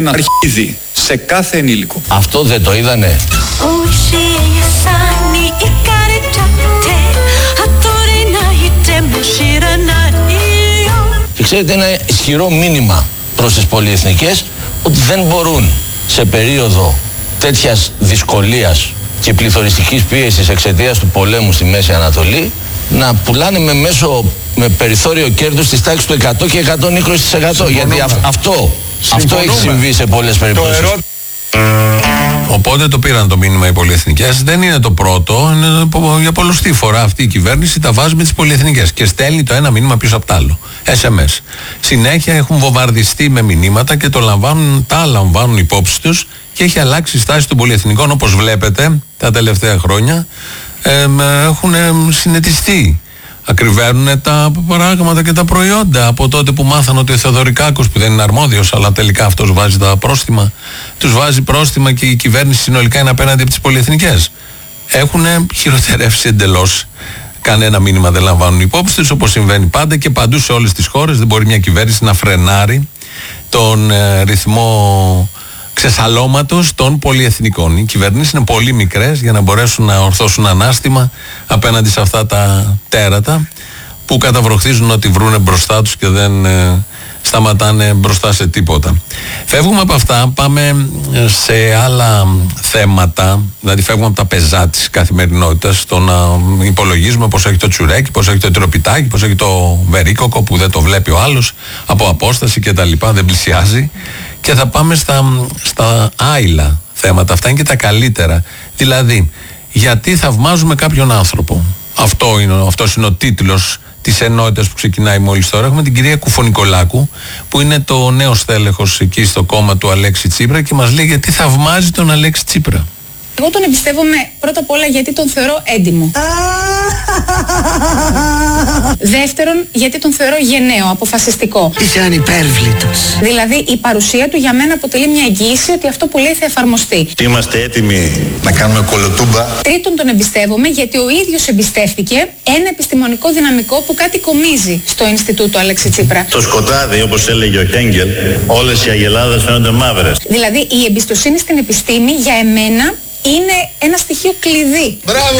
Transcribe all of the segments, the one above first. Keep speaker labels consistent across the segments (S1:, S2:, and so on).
S1: ένα αρχίδι σε κάθε ενήλικο.
S2: Αυτό δεν το είδανε? Και ξέρετε, ένα ισχυρό μήνυμα προς τις πολυεθνικές ότι δεν μπορούν σε περίοδο τέτοιας δυσκολίας και πληθωριστικής πίεσης εξαιτίας του πολέμου στη Μέση Ανατολή να πουλάνε με περιθώριο κέρδους της τάξης του 100 και 120%. Γιατί αυτό έχει συμβεί σε πολλές περιπτώσεις.
S3: Οπότε το πήραν το μήνυμα οι πολυεθνικές. Δεν είναι το πρώτο. Για πολλωστή φορά αυτή η κυβέρνηση τα βάζει με τις πολυεθνικές και στέλνει το ένα μήνυμα πίσω από το άλλο. SMS. Συνέχεια έχουν βομβαρδιστεί με μηνύματα και τα λαμβάνουν υπόψη τους και έχει αλλάξει η στάση των πολυεθνικών, όπως βλέπετε τα τελευταία χρόνια. Έχουν συνετιστεί. Ακριβαίνουν τα πράγματα και τα προϊόντα από τότε που μάθαν ότι ο Θεοδωρικάκος, που δεν είναι αρμόδιος, αλλά τελικά αυτός βάζει τα πρόστιμα, τους βάζει πρόστιμα και η κυβέρνηση συνολικά είναι απέναντι από τις πολυεθνικές. Έχουν χειροτερεύσει εντελώς. Κανένα μήνυμα δεν λαμβάνουν υπόψη τους, όπως συμβαίνει πάντα και παντού σε όλες τις χώρες. Δεν μπορεί μια κυβέρνηση να φρενάρει τον ρυθμό ξεσαλώματος των πολυεθνικών. Οι κυβερνήσεις είναι πολύ μικρές για να μπορέσουν να ορθώσουν ανάστημα απέναντι σε αυτά τα τέρατα που καταβροχθίζουν ότι βρούνε μπροστά τους και δεν σταματάνε μπροστά σε τίποτα. Φεύγουμε από αυτά, πάμε σε άλλα θέματα, δηλαδή φεύγουμε από τα πεζά της καθημερινότητας, το να υπολογίζουμε πώς έχει το τσουρέκι, πώς έχει το τροπιτάκι, πώς έχει το βερίκοκο που δεν το βλέπει ο άλλος από απόσταση και τα λοιπά, δεν πλησιάζει. Και θα πάμε στα άειλα θέματα. Αυτά είναι και τα καλύτερα. Δηλαδή, γιατί θαυμάζουμε κάποιον άνθρωπο. Αυτός είναι ο τίτλος της ενότητας που ξεκινάει μόλις τώρα. Έχουμε την κυρία Κουφονικολάκου, που είναι το νέο στέλεχος εκεί στο κόμμα του Αλέξη Τσίπρα και μας λέει γιατί θαυμάζει τον Αλέξη Τσίπρα.
S4: Εγώ τον εμπιστεύομαι πρώτα απ' όλα γιατί τον θεωρώ έντιμο. Δεύτερον, γιατί τον θεωρώ γενναίο, αποφασιστικό.
S5: Είσαι ανυπέρβλητος.
S4: Δηλαδή η παρουσία του για μένα αποτελεί μια εγγύηση ότι αυτό που λέει θα εφαρμοστεί.
S6: Είμαστε έτοιμοι να κάνουμε κολοτούμπα.
S4: Τρίτον, τον εμπιστεύομαι γιατί ο ίδιος εμπιστεύτηκε ένα επιστημονικό δυναμικό που κάτι κομίζει στο Ινστιτούτο Αλέξη Τσίπρα.
S6: Το σκοτάδι, όπως έλεγε ο Χέγγελ, όλες οι αγελάδες φαίνονται μαύρες.
S4: Δηλαδή η εμπιστοσύνη στην επιστήμη για εμένα είναι ένα στοιχείο κλειδί.
S5: Μπράβο!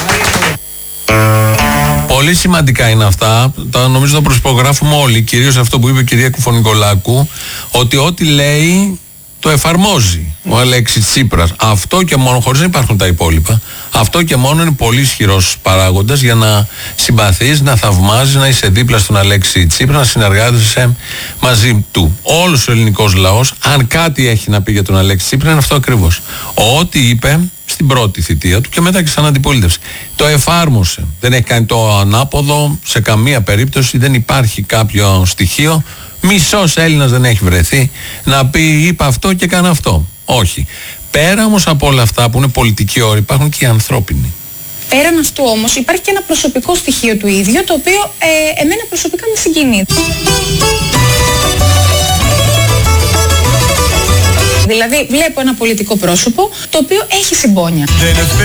S3: Πολύ σημαντικά είναι αυτά. Νομίζω τα προσπογράφουμε όλοι, κυρίως αυτό που είπε η κυρία Κουφονικολάκου, ότι ό,τι λέει το εφαρμόζει ο Αλέξης Τσίπρας. Αυτό και μόνο, χωρίς να υπάρχουν τα υπόλοιπα, αυτό και μόνο είναι πολύ ισχυρός παράγοντας για να συμπαθείς, να θαυμάζεις, να είσαι δίπλα στον Αλέξη Τσίπρα, να συνεργάζεσαι μαζί του. Όλος ο ελληνικός λαός, αν κάτι έχει να πει για τον Αλέξη Τσίπρα, είναι αυτό ακριβώς. Ό,τι είπε στην πρώτη θητεία του και μετά και σαν αντιπολίτευση. Το εφάρμοσε. Δεν έχει κάνει το ανάποδο σε καμία περίπτωση. Δεν υπάρχει κάποιο στοιχείο. Μισός Έλληνας δεν έχει βρεθεί να πει είπα αυτό και έκανα αυτό. Όχι. Πέρα όμως από όλα αυτά που είναι πολιτικοί όροι, υπάρχουν και οι ανθρώπινοι.
S4: Πέραν αυτού όμως υπάρχει και ένα προσωπικό στοιχείο του ίδιου, το οποίο εμένα προσωπικά με συγκινεί. Δηλαδή βλέπω ένα πολιτικό πρόσωπο το οποίο έχει συμπόνια.